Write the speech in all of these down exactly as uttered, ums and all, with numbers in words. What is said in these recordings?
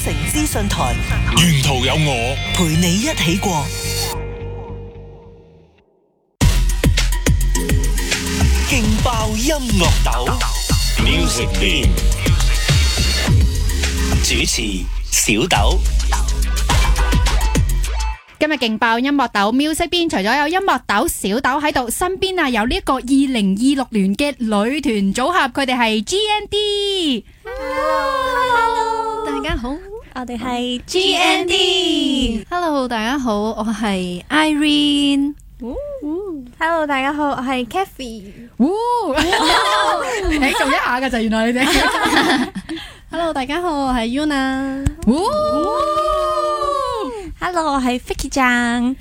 城資訊台， 沿途有我陪你一起過。勁爆音樂豆 Music Beam 主持小豆。 今日勁爆音樂豆 Music Beam 除咗有音樂豆小豆喺度，身邊啊有呢一個二零二六年嘅女團組合，佢哋係 G N D。 Hello， 大家好，我哋係 G N D。Hello， 大家好，我係 Irene。 Hello， 大家好，我係 Kathy。 你做一下噶就原來你哋。 Hello， 大家好，我係 Yuna。Hello， 我係 Vicky 醬。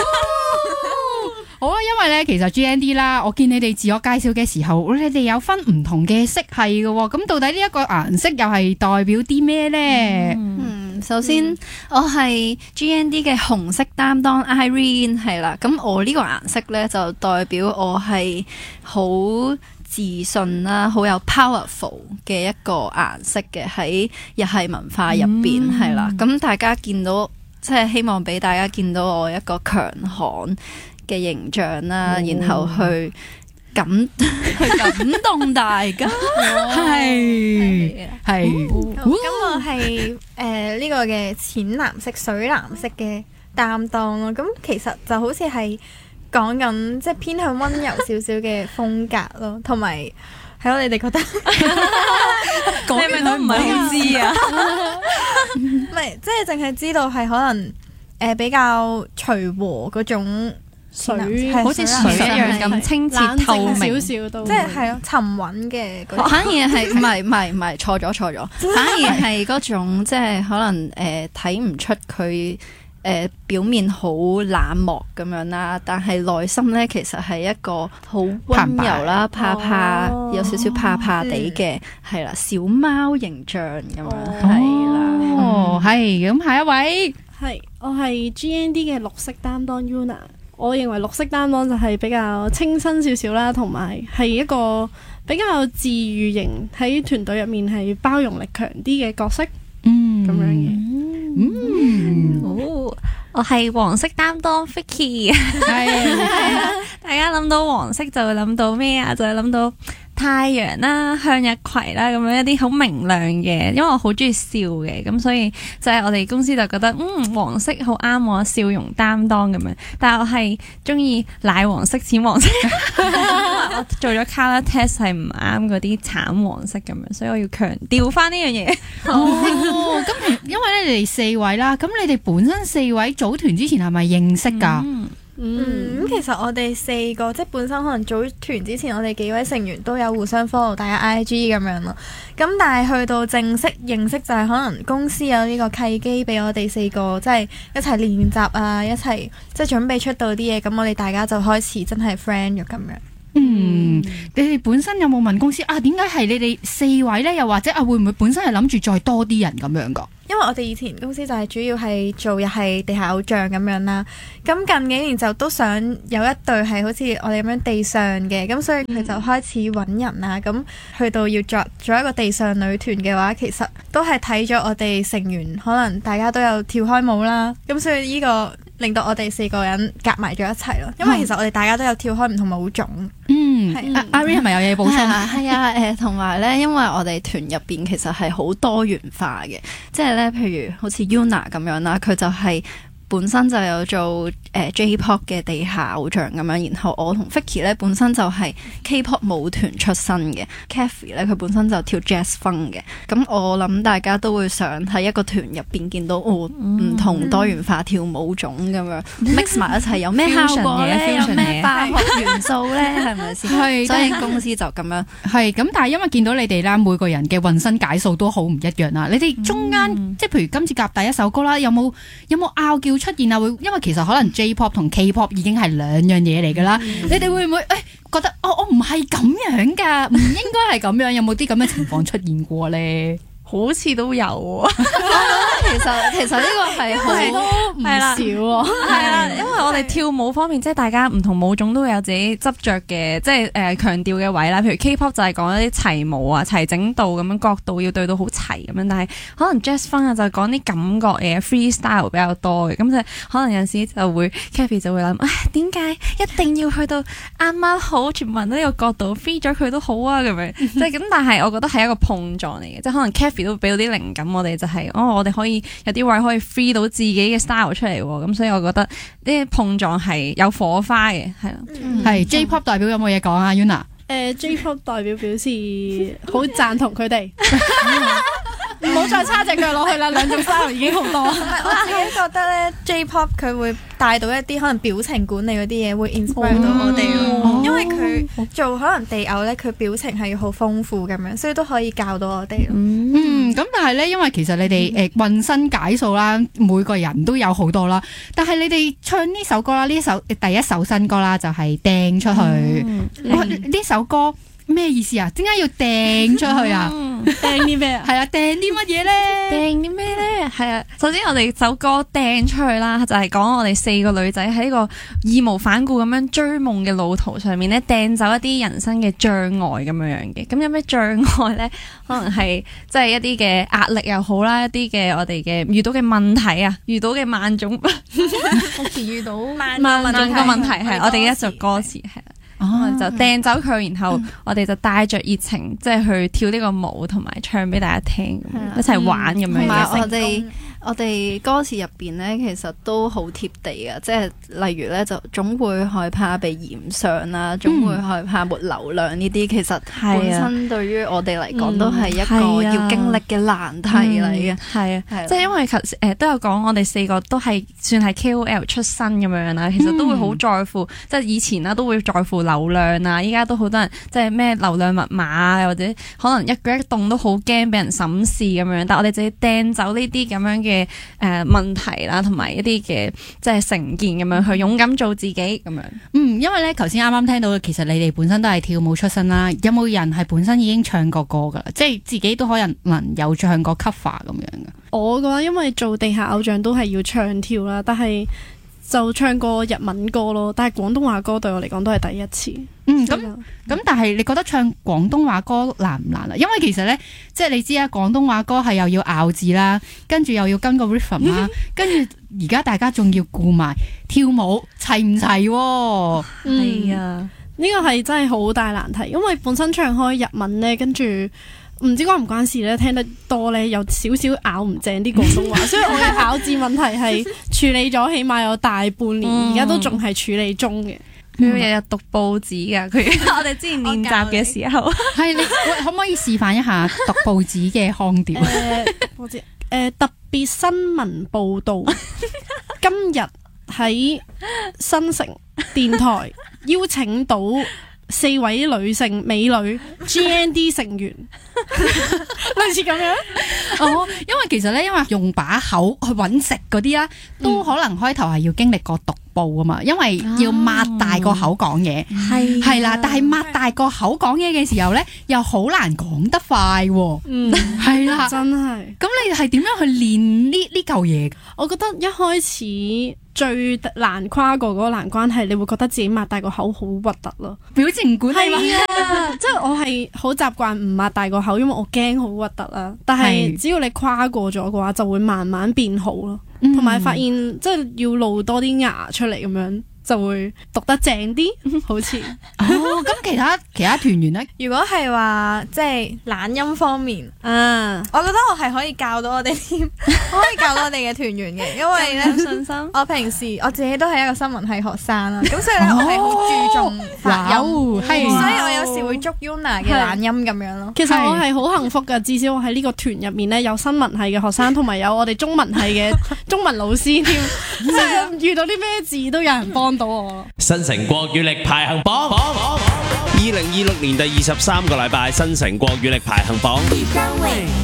好啊，因為咧其實 G N D 啦，我見你哋自我介紹嘅時候，你哋有分唔同嘅色系嘅，咁到底呢一個顏色又係代表啲咩咧？ 嗯，首先、嗯、我係 G N D 嘅紅色擔當 Irene 係啦，咁我呢個顏色咧就代表我係好自信啦，好有 powerful 嘅一個顏色嘅，喺日系文化入邊係啦，咁大家見到。即係希望俾大家見到我一個強悍嘅形象啦，哦、然後去感去感動大家。係係。 咁我係誒呢個嘅淺藍色、水藍色嘅擔當咯。咁其實就好似係講緊即係偏向溫柔少少嘅風格咯，同埋係咯，你哋覺得？ 講咩都唔係好知啊！ 唔係，即係淨係知道係可能誒、呃、比較隨和嗰種水，好似水一樣咁清澈透明少少都， 即係係咯沉穩嘅。 反而係唔係唔係唔係錯咗錯咗，反而係嗰種即係可能誒睇唔出佢。誒、呃、表面好冷漠咁樣啦，但係內心咧其實係一個好溫柔啦，怕怕、哦、有少少怕怕地嘅係啦，小貓形象咁樣係啦。 哦，係咁，下一位係我係 G N D 嘅綠色擔當 Yuna。我認為綠色擔當就係比較清新少少啦，同埋係一個比較治癒型，喺團隊入面係包容力強啲嘅角色。嗯，咁樣嘅。 嗯，哦，我係黃色擔當 Vicky， 係大家諗到黃色就會諗到咩啊？就會諗到太陽啦、向日葵啦，咁樣一啲好明亮嘅。因為我好中意笑嘅，咁所以就係我哋公司就覺得嗯黃色好啱我笑容擔當咁樣。但係我係中意奶黃色、淺黃色，我做咗 color test 係唔啱嗰啲橙黃色咁樣，所以我要強調翻呢樣嘢。 哦，咁因為咧你哋四位啦，咁你哋本身四位組團之前係咪認識噶？ 嗯嗯，咁其實我哋四個即係本身可能組團之前，我哋幾位成員都有互相 follow 大家 I G 咁樣咯。咁但係去到正式認識就係可能公司有呢個契機俾我哋四個即係一齊練習啊，一齊即係準備出道啲嘢。咁我哋大家就開始真係 friend 咗咁樣。 嗯，你哋本身有冇問公司啊？點解係你哋四位呢？又或者啊，會唔會本身係諗住再多啲人咁樣噶？ 因為我哋以前公司就係主要係做日系地下偶像咁樣啦，咁近幾年就都想有一隊係好似我哋咁樣地上嘅，咁所以佢就開始揾人啦。咁去到要作做一個地上女團嘅話，其實都係睇咗我哋成員可能大家都有跳開舞啦，咁所以呢個令到我哋四個人夾埋咗一齊咯。因為其實我哋大家都有跳開唔同舞種。 嗯，係阿阿 Ray 係咪有嘢補充啊？ 係啊，誒同埋咧，因為我哋團入邊其實係好多元化嘅，即係咧，譬如好似 Yuna 咁樣啦，佢就係本身就有做誒、呃、J-pop 嘅地下偶像咁樣，然後我同 Vicky 咧本身就係 K-pop 舞團出身嘅 Kathy 咧佢本身就跳 Jazz Funk 嘅，咁我諗大家都會想喺一個團入邊見到哦唔同多元化跳舞種咁樣 mix 埋一齊，有咩效果咧？有咩化學元素咧？係咪先？係，所以公司就咁樣係咁，但係因為見到你哋啦，每個人嘅渾身解數都好唔一樣啦。你哋中間、嗯、即係譬如今次夾第一首歌啦，有冇有冇拗叫出現啊？會因為其實可能 J-pop 同 K-pop 已經係兩樣嘢嚟噶啦，嗯、你哋會唔會誒、哎、覺得哦我唔係咁樣噶，唔應該係咁樣？有冇啲咁嘅情況出現過咧？ 好似都有、啊， 其實其實呢個係好都唔少喎。 係啦，因為我哋跳舞方面，即係大家唔同舞種都會有自己執着嘅，即係誒強調嘅位啦。譬如 K-pop 就係講一啲齊舞啊、齊整度咁樣，角度要對到好齊咁樣。但係可能 Jazz Funk 啊就係講啲感覺嘅 freestyle 比較多嘅，咁就可能有陣時就會 Kathy 就會諗，唉點解一定要去到啱啱好，全部人都呢個角度 free 咗佢都好啊咁樣。即係咁，但係我覺得係一個碰撞嚟嘅，即係可能 Kathy 都俾到啲靈感我哋，就係、是、哦我哋可以有啲位可以 free 到自己嘅 style 出嚟喎。咁所以我覺得呢啲碰撞係有火花嘅，係咯。 係 J-pop 代表有冇嘢講啊 Yuna？ 誒 J-pop 代表表示好贊同佢哋，唔好再叉隻腳落去啦，兩種 style 已經好多。 我自己覺得咧，J-pop 佢會帶到一啲可能表情管理嗰啲嘢，會 inspire 到我哋咯。 哦因為佢做可能地偶咧，佢表情係要好豐富咁樣，所以都可以教到我哋咯。 嗯，咁但係咧，因為其實你哋誒渾身解數啦，每個人都有好多啦。但係你哋唱呢首歌啦，呢首第一首新歌啦，就係掟出去。哇！呢首歌咩意思啊？點解要掟出去啊？ 掟啲咩啊？ 係啊，掟啲乜嘢咧？ 掟啲咩咧？係啊，首先我哋首歌掟出去啦，就係、是、講我哋四個女仔喺呢個義無反顧咁樣追夢嘅路途上面咧，掟走一啲人生嘅障礙咁樣樣嘅。咁有咩障礙咧？可能係即係一啲嘅壓力又好啦，一啲嘅我哋嘅遇到嘅問題啊，遇到嘅萬種， 好似遇到萬萬種嘅問題係我哋一首歌詞係啦。哦、就掟走佢，然後我哋就帶着熱情，即係去跳呢個舞，同埋唱俾大家聽，一齊玩咁樣。 同埋我哋我哋歌詞入邊咧，其實都好貼地啊！即係例如咧，就總會害怕被染上啦，總會害怕沒流量呢啲，其實本身對於我哋嚟講都係一個要經歷嘅難題嚟嘅。 係啊，即係因為其實誒都有講，我哋四個都係算係 K O L 出身咁樣啦，其實都會好在乎，即係以前啦都會在乎流量啊，依家都好多人即係咩流量密碼啊，或者可能一舉一動都好驚俾人審視咁樣，但係我哋就要掟走呢啲咁樣嘅。嘅誒問題啦，同埋一啲嘅即係成見咁樣去勇敢做自己咁樣。 嗯，因為咧頭先啱啱聽到，其實你哋本身都係跳舞出身啦。有冇人係本身已經唱過歌噶啦？即係自己都可能能有唱過 cover 咁樣噶。 我嘅話，因為做地下偶像都係要唱跳啦，但係就唱過日文歌咯。但係廣東話歌對我嚟講都係第一次。 嗯，咁咁，但係你覺得唱廣東話歌難唔難啊？因為其實咧，即係你知啊，廣東話歌係又要咬字啦，跟住又要跟個 rhythm 啦，跟住而家大家仲要顧埋跳舞齊唔齊？ 係啊， 呢個係真係好大難題，因為本身唱開日文咧，跟住唔知關唔關事咧，聽得多咧有少少咬唔正啲廣東話，所以我嘅咬字問題係處理咗起碼有大半年，而家都仲係處理中嘅。 佢日日讀報紙噶，佢我哋之前練習嘅時候， 係你可唔可以示範一下讀報紙嘅腔調？ 誒，報紙誒特別新聞報導，今日喺新城電台邀請到四位女性美女 G N D 成員，類似咁樣。 哦，因為其實咧，因為用把口去揾食嗰啲啦，都可能開頭係要經歷過讀報啊嘛，因為要擘大個口講嘢，係係啦。但係擘大個口講嘢嘅時候咧，又好難講得快喎。 嗯， 係啦， 真係。 咁你係點樣去練呢呢嚿嘢？ 我覺得一開始最難跨過嗰個難關係，你會覺得自己擘大個口好核突咯。 表情管理係啊，即係我係好習慣唔擘大個口，因為我驚好核突啦。但係只要你跨過咗嘅話，就會慢慢變好咯。同埋、嗯、發現即係要露多啲牙出嚟咁樣，就會讀得正啲，好似。 哦，咁其他其他團員咧， 如果係話即係懶音方面， 啊， 我覺得我係可以教到我哋添，我可以教到我哋嘅團員嘅，因為咧， 信心。 我平時我自己都係一個新聞系學生啦，咁所以咧我係好注重發音， 係、 所以我有時會捉 Yuna 嘅懶音咁樣咯。 其實我係好幸福噶，至少我喺呢個團入面咧，有新聞系嘅學生，同埋有我哋中文系嘅中文老師添，即係遇到啲咩字都有人幫到我。 新城國語力排行榜，二零二六年第二十三個禮拜，新城國語力排行榜。